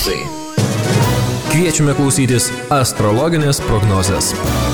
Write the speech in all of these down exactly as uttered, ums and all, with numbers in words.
prognostai. Kviečiame klausytis astrologinės prognozės.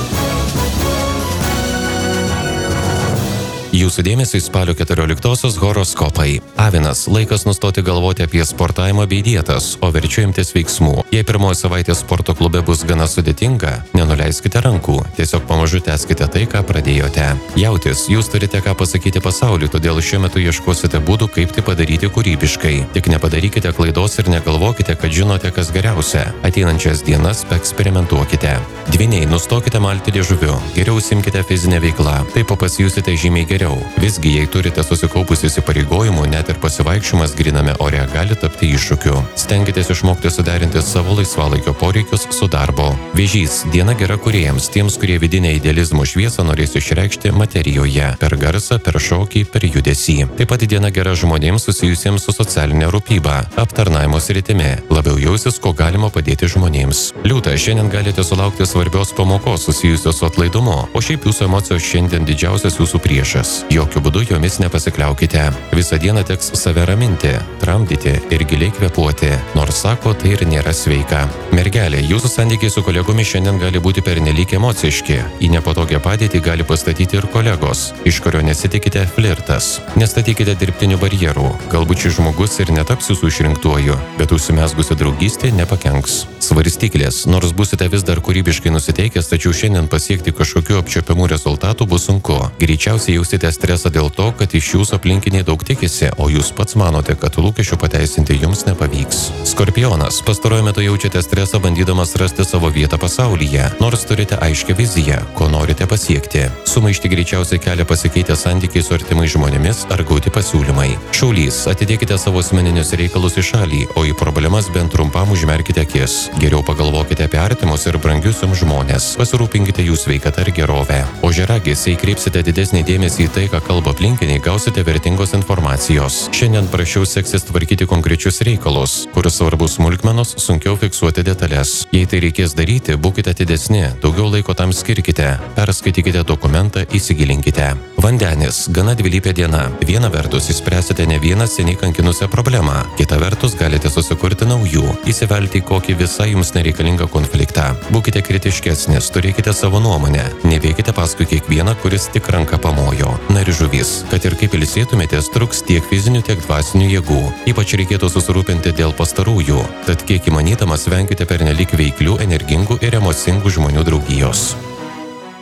Jūsų dėmesio į spalio keturioliktosios horoskopai. Avinas, laikas nustoti galvoti apie sportavimą bei dietas, o verčiau imtis veiksmų. Jei pirmoji savaitė sporto klube bus gana sudėtinga, nenuleiskite rankų, tiesiog pamažu tęskite tai, ką pradėjote. Jautis, jūs turite ką pasakyti pasauliui, todėl šiuo metu ieškosite būdų, kaip tai padaryti kūrybiškai. Tik nepadarykite klaidos ir negalvokite, kad žinote, kas geriausia. Ateinančias dienas paeksperimentuokite. Dvyniai, nustokite malti liežuviu, geriau užsiimkite fizinę veiklą, taip pasijusite žymiai geriau. Visgi, jei turite susikaupusių įsipareigojimų, net ir pasivaikščiojimas gryname ore gali tapti iššūkiu. Stenkitės išmokti suderinti savo laisvalaikio poreikius su darbo. Vėžys, diena gera kūrėjams, tiems, kurie vidinę idealizmo šviesą norės išreikšti materijoje, per garsą, per šokį, per judesį. Taip pat diena gera žmonėms susijusiems su socialinė rūpyba, aptarnavimo sritimi, labiau jausis, ko galima padėti žmonėms. Liūta, šiandien galite sulaukti svarbios pamokos susijusios su atlaidumu, o šiaip jūsų emocijos šiandien didžiausias jūsų priešas. Jokiu būdu jomis nepasikliaukite. Visą dieną teks save raminti, tramdyti ir giliai kvėpuoti, nors sako, tai ir nėra sveika. Mergelė, jūsų santykiai su kolegomis šiandien gali būti pernelyg emociški. Į nepatogią padėtį gali pastatyti ir kolegos, iš kurio nesitikite flirtas. Nestatykite dirbtinių barjerų. Galbūt šis žmogus ir netaps jūsų išrinktuoju, bet užsimezgusi draugystė nepakenks. Svarstyklės, nors būsite vis dar kūrybiškai nusiteikęs, tačiau šiandien pasiekti kažkokių apčiuopiamų rezultatų bus sunku. Greičiausiai jausite stresą dėl to, kad iš jūsų aplinkiniai daug tikisi, o jūs pats manote, kad lūkesčių pateisinti jums nepavyks. Skorpionas, pastaruoju metu jaučiate stresą bandydamas rasti savo vietą pasaulyje, nors turite aiškią viziją, ko norite pasiekti. Sumaištį greičiausiai kelia pasikeitę santykiai su artimais žmonėmis ar gauti pasiūlymai. Šaulys, atidėkite savo asmeninius reikalus į šalį, o į problemas bent trumpam užmerkite akis. Geriau pagalvokite apie artimus ir brangius jums žmonės. Pasirūpinkite jų sveikatą ir gerovę. Ožiaragis, jei kreipsite didesnį dėmesį į tai, ką kalba aplinkiniai, gausite vertingos informacijos. Šiandien prašiau seksis tvarkyti konkrečius reikalus, kur svarbus smulkmenos, sunkiau fiksuoti detalės. Jei tai reikės daryti, būkite atidesni, daugiau laiko tam skirkite, perskaitykite dokumentą, įsigilinkite. Vandenis, gana dvilypė diena. Viena vertus išspręsite ne vieną seniai kankinusią problemą, kita vertus galite susikurti naujų, įsivelti į kokį visai jums nereikalingą konfliktą. Būkite kritiškesnis, turėkite savo nuomonę, nebėkite paskui kiekvieną, kuris tik ranką pamojo. Na ir žuvys, kad ir kaip ilsėtumėtės, truks tiek fizinių, tiek dvasinių jėgų. Ypač reikėtų susirūpinti dėl pastarųjų, tad kiek įmanydamas venkite pernelyg veiklių, energingų ir emocingų žmonių draugijos.